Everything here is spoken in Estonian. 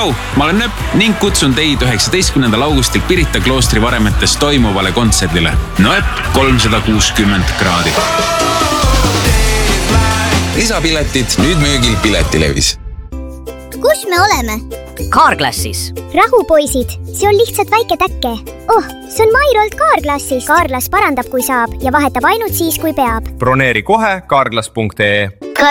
tšau, ma olen Nööp ning kutsun teid 19. augustil Pirita kloostri varemetes toimuvale kontserdile. Nööp 360 kraadi. Lisapiletid nüüd müügil Piletilevis. Kus me oleme? Carglassis. Rahupoisid, see on lihtsalt väike täkke. Oh, see on Mairolt Carglassist. Carglass parandab, kui saab ja vahetab ainult siis, kui peab. Broneeri kohe carglass.ee.